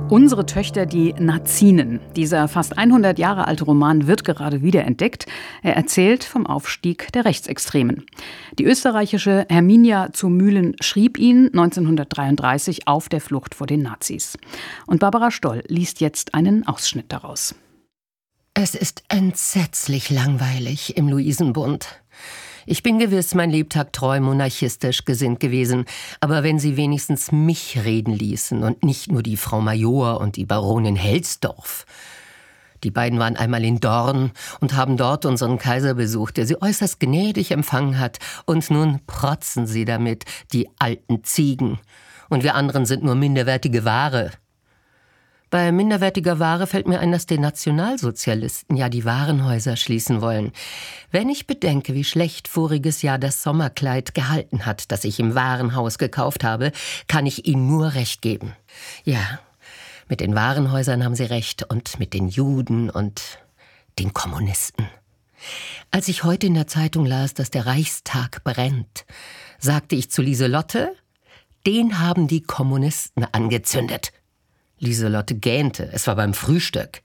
Unsere Töchter, die Nazinen. Dieser fast 100 Jahre alte Roman wird gerade wiederentdeckt. Er erzählt vom Aufstieg der Rechtsextremen. Die österreichische Herminia zu Mühlen schrieb ihn 1933 auf der Flucht vor den Nazis. Und Barbara Stoll liest jetzt einen Ausschnitt daraus. Es ist entsetzlich langweilig im Luisenbund. Ich bin gewiss mein Lebtag treu monarchistisch gesinnt gewesen, aber wenn sie wenigstens mich reden ließen und nicht nur die Frau Major und die Baronin Helsdorf. Die beiden waren einmal in Dorn und haben dort unseren Kaiser besucht, der sie äußerst gnädig empfangen hat. Und nun protzen sie damit, die alten Ziegen. Und wir anderen sind nur minderwertige Ware. Bei minderwertiger Ware fällt mir ein, dass die Nationalsozialisten ja die Warenhäuser schließen wollen. Wenn ich bedenke, wie schlecht voriges Jahr das Sommerkleid gehalten hat, das ich im Warenhaus gekauft habe, kann ich ihnen nur recht geben. Ja, mit den Warenhäusern haben sie recht und mit den Juden und den Kommunisten. Als ich heute in der Zeitung las, dass der Reichstag brennt, sagte ich zu Lieselotte, den haben die Kommunisten angezündet. Lieselotte gähnte, es war beim Frühstück.